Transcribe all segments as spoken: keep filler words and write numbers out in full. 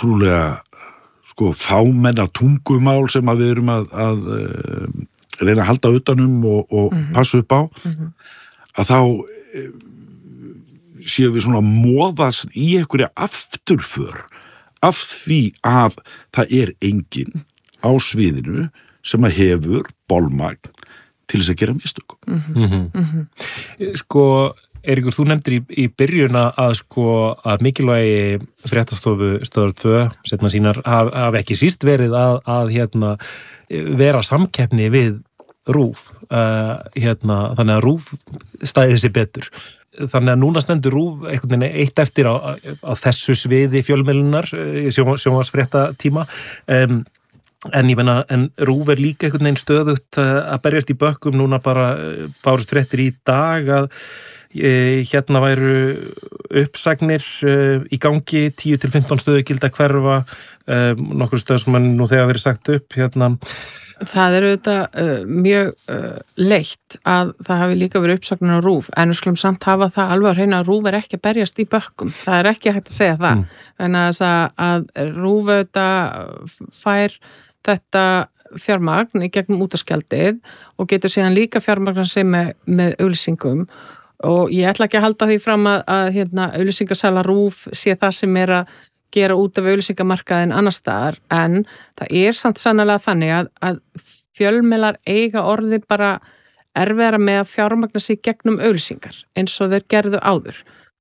ótrúlega sko fámenna tungumál sem að við erum að, að uh, reyna að halda utanum og, og mm-hmm. passa upp á mm-hmm. að þá uh, séum við svona móðast í einhverja afturför af því að það er enginn á sviðinu sem að hefur bolmagn til þess að gera mistök. Mm-hmm. Mm-hmm. Sko, Eiríkur, þú nefndir í, í byrjun að sko að mikilvægi fréttastofu Stöðvar tvö setna sínar haf, haf ekki síst verið að, að hérna, vera samkeppni við RÚV. Uh, hérna, þannig að RÚV stæði sig betur. Þannig að núna stendur RÚV einhvern veginn eitt eftir á, á þessu sviði fjölmiðlunar, sjónvarpsfréttatíma. Um, En ég meina, en RÚV er líka einhvern veginn stöðugt að berjast í bökkum núna bara bárust fréttir í dag að e, hérna væru uppsagnir e, í gangi, tíu til fimmtán stöðugilda hverfa, e, nokkur stöð sem nú þegar verið sagt upp, hérna. Það eru þetta uh, mjög uh, leitt að það hafi líka verið uppsagnir á RÚV, en við skulum samt hafa það alveg að reyna að RÚV er ekki að berjast í bökkum. Það er ekki hægt að segja það. Mm. En að, að RÚV þetta fær þetta fjármagn í gegnum útvarpsgjaldið og getur síðan líka fjármagn sem með, með auglýsingum og ég ætla ekki að halda því fram að, að hérna, auglýsingasala RÚV sé það sem er að gera út af auglýsingamarkaðin annar staðar, en það er samt sannlega þannig að, að fjölmiðlar eiga orðið bara erfiðara með að fjármagna sig gegnum auglýsingar eins og þeir gerðu áður.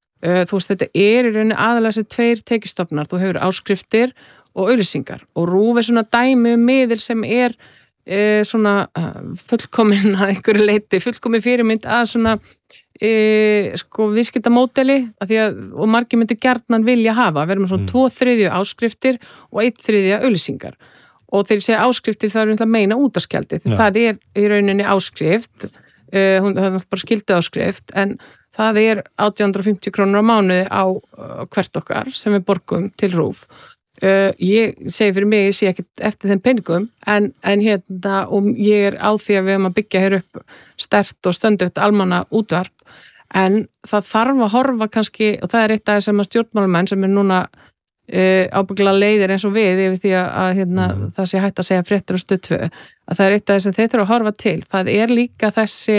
Þú veist, þetta er í rauninni aðalega þessi tveir tekjustofnar, þú hefur áskriftir og auglýsingar og RÚV er svona dæmi um miðil sem er e, svona fullkomin að einhverju leiti, fullkomin fyrirmynd að svona e, sko viðskiptamódeli að því að, og margir myndu gjarnan vilja hafa, verðum svona mm. tvo þriðju áskriftir og einn þriðja auglýsingar og þegar ég segja áskriftir það er að meina útvarpsgjaldið, ja. Það er í rauninni áskrift, e, hún, það er bara skildu áskrift, en það er átján hundruð og fimmtíu krónur á mánuði á hvert okkar sem við borgum til RÚV. Uh, ég segi fyrir mig, ég sé ekki eftir þeim peningum, en, en hérna og ég er á því að við erum að byggja hér upp sterkt og stöndugt almanna útvarp, en það þarf að horfa kannski, og það er eitt af þessum stjórnmálamenn sem er núna uh, ábyggilega leiðir eins og við yfir því að, að hérna, mm. það sé hægt að segja fréttir og Stöð tvö, að það er eitt af þess að þeir þurfa að horfa til, það er líka þessi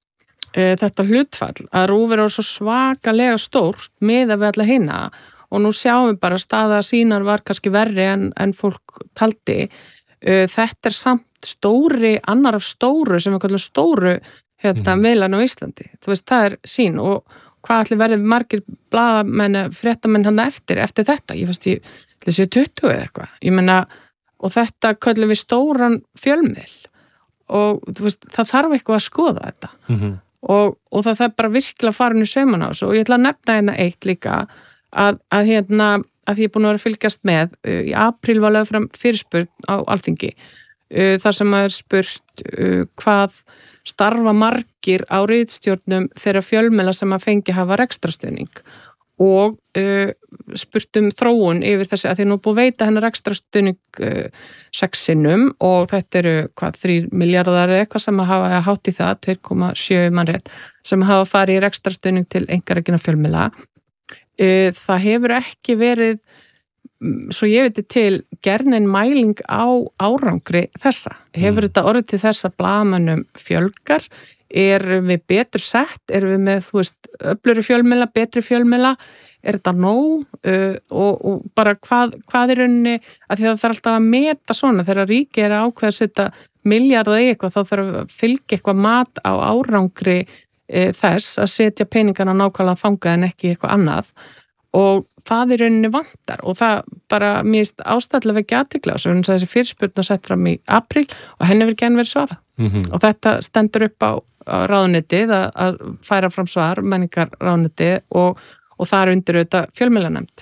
uh, þetta hlutfall að RÚV er svo svakalega stórt miðað við alla hina og nú sjáum við bara staða sínar var kannski verri en, en fólk taldi. Þetta er samt stóri, annar af stóru sem við kallum stóru hérna mm. miðlan á Íslandi. Þú veist, það er sín og hvað ætli verið margir blaðamenn, fréttamenn hann eftir, eftir þetta? Ég veist, ég þessi tuttugu eða eitthvað. Ég meina, og þetta kallum við stóran fjölmiðl og þú veist, það þarf eitthvað að skoða þetta. Mm-hmm. Og, og það þarf bara virkilega að fara inn í sauman á þessu og ég ætla að nefna hérna eitt líka Að, að hérna, að ég er búin að vera að fylgjast með, uh, í apríl var lögð fram fyrirspurn á Alþingi, uh, þar sem að er spurt uh, hvað starfa margir á ritstjórnum þeirra fjölmiðla sem að fengi hafa rekstrastuðning og uh, spurt um þróun yfir þessi, að því nú búið að veita hennar rekstrastuðning uh, sexinum og þetta eru hvað, þrír milljarðar eða eitthvað sem að hafa hátt í það, tvö komma sjö mannrétt, sem hafa farið í rekstrastuðning til einkarekinna fjölmiðla. Það hefur ekki verið, svo ég veit til, gernin mæling á árangri þessa. Hefur mm. þetta orðið til þess að blaðamönnum fjölgar? Erum við betur sett? Erum við með, þú veist, öfluri fjölmiðla, betri fjölmiðla? Er þetta nóg? Uh, og, og bara hvað, hvað er rauninni, að því það þarf alltaf að meta svona, þegar ríki er ákveð að setja milljarða í eitthvað, þá þarf að fylgja eitthvað mat á árangri þess að setja peningana nákvæmlega þangað en ekki eitthvað annað og það er rauninni vantar og það bara mist ástæðlega vekja athygli á svo þessi fyrirspurn að setja fram í apríl og henni verið genn verið svara mm-hmm. og þetta stendur upp á, á ráðuneytið að, að færa fram svar menningar ráðuneytið og, og það er undir auðvitað fjölmiðlanefnd.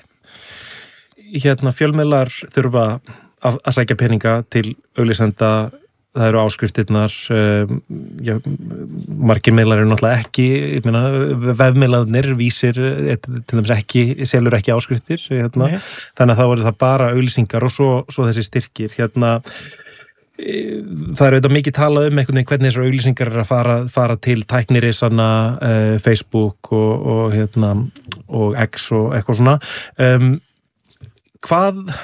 Hérna fjölmiðlar þurfa að, að sækja peninga til auglýsenda. Það eru áskriftirnar, um, já, margir miðlar eru náttúrulega ekki, ég meina, vefmiðlarnir vísir til dæmis ekki, selur ekki áskriftir, hérna, þannig að þá er það bara auglýsingar og svo, svo þessi styrkir, hérna, það er auðvitað mikið talað um einhvern veginn hvernig þessar auglýsingar er að fara, fara til tæknirisana, uh, Facebook og, og, hérna, og X og eitthvað svona, um, hvað,